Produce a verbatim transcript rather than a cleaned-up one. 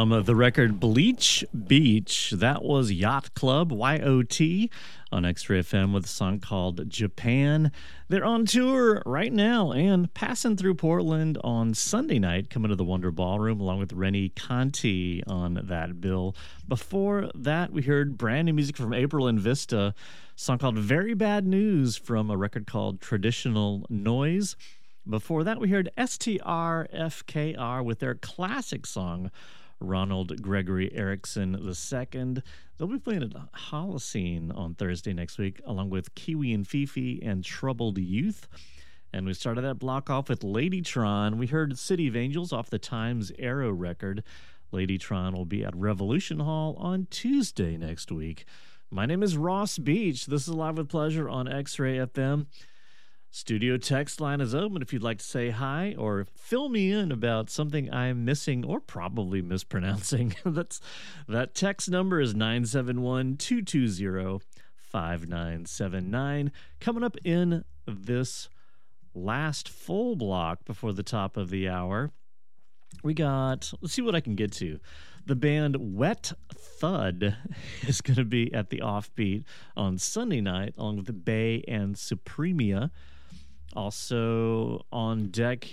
From the record Bleach Beach, that was Yacht Club, Y O T, on X-Ray F M with a song called Japan. They're on tour right now and passing through Portland on Sunday night, coming to the Wonder Ballroom along with Rennie Conti on that bill. Before that, we heard brand new music from April and Vista, a song called Very Bad News from a record called Traditional Noise. Before that, we heard S T R F K R with their classic song, Ronald Gregory Erickson the Second. They'll be playing at Holocene on Thursday next week, along with Kiwi and Fifi and Troubled Youth. And we started that block off with Ladytron. We heard City of Angels off the Times Arrow record. Ladytron will be at Revolution Hall on Tuesday next week. My name is Ross Beach. This is Live with Pleasure on X-Ray F M. Studio text line is open if you'd like to say hi or fill me in about something I'm missing or probably mispronouncing. That's that text number is nine seven one, two two zero, five nine seven nine. Coming up in this last full block before the top of the hour, we got, let's see what I can get to. The band Wet Thud is going to be at the Offbeat on Sunday night, along with the Bay and Supremia. Also on deck